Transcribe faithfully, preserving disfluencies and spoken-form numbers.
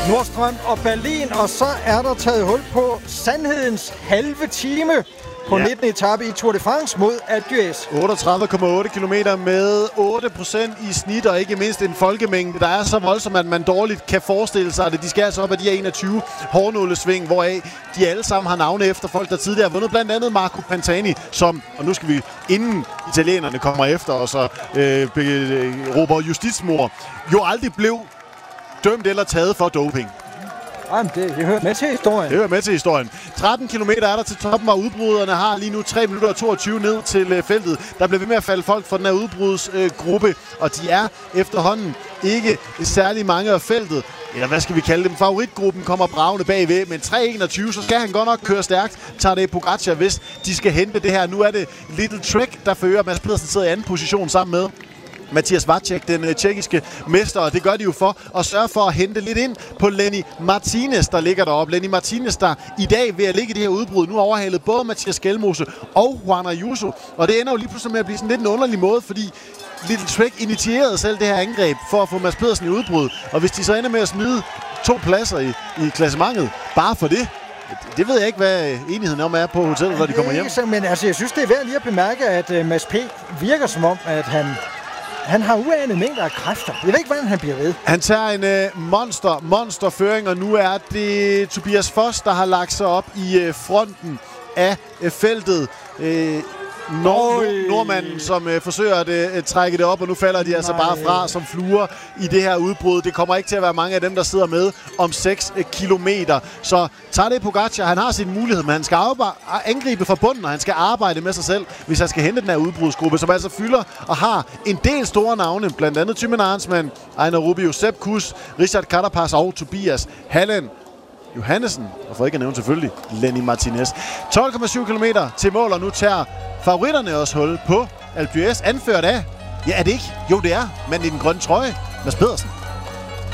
Nordstrøm og Berlin, og så er der taget hul på sandhedens halve time på ja. nittende etape i Tour de France mod Alpe d'Huez. otteogtredive komma otte kilometer med otte procent i snit, og ikke mindst en folkemængde, der er så voldsom, at man dårligt kan forestille sig det. De skal altså op af de her enogtyve hårnålesving, hvoraf de alle sammen har navne efter folk, der tidligere har vundet. Blandt andet Marco Pantani, som, og nu skal vi, inden italienerne kommer efter, og så øh, råber justitsmord, jo aldrig blev dømt eller taget for doping. Jamen, det, det hører med til historien. Det hører med til historien. tretten kilometer er der til toppen, og udbryderne har lige nu tre minutter og toogtyve ned til øh, feltet. Der bliver ved med at falde folk fra den her udbrudsgruppe, øh, og de er efterhånden ikke særlig mange af feltet. Eller hvad skal vi kalde dem? Favoritgruppen kommer bravende bagved, men tre enogtyve, så skal han godt nok køre stærkt. Tadej Pogačar, hvis de skal hente det her. Nu er det Little Trek, der fører. Mads Pedersen sidder i anden position sammen med Mathias Vacek, den øh, tjekkiske mester, og det gør de jo for at sørge for at hente lidt ind på Lenny Martinez, der ligger deroppe. Lenny Martinez, der i dag ved at ligge i det her udbrud, nu overhalet både Mathias Skelmose og Juan Ayuso, og det ender jo lige pludselig med at blive sådan lidt en underlig måde, fordi Little Trek initierede selv det her angreb for at få Mads Pedersen i udbrud, og hvis de så ender med at smide to pladser i, i klassementet, bare for det, det ved jeg ikke, hvad enigheden om er på hotellet, når de kommer hjem. Så, men altså, jeg synes, det er værd lige at bemærke, at uh, Mads P. virker som om, at han Han har uanede mængder af kræfter. Jeg ved ikke, hvordan han bliver ved. Han tager en øh, monster, monsterføring, og nu er det Tobias Foss, der har lagt sig op i øh, fronten af øh, feltet. Øh, Nord- nordmanden, som øh, forsøger at øh, trække det op, og nu falder de altså bare fra som fluer i det her udbrud. Det kommer ikke til at være mange af dem, der sidder med om seks øh, kilometer. Så Tadej Pogačar, han har sin mulighed, men han skal angribe fra bunden, og han skal arbejde med sig selv, hvis han skal hente den her udbrudsgruppe, som altså fylder og har en del store navne, blandt andet Thymen Arnsman, Einar Rubio, Sepp Kuss, Richard Carapaz og Tobias Hallen Johannesen, og for ikke at nævne selvfølgelig Lenny Martinez. tolv komma syv kilometer til mål, og nu tager favoritterne også hul på Alpe d'Huez, anført af, ja er det ikke? Jo det er, men i den grønne trøje, Mads Pedersen.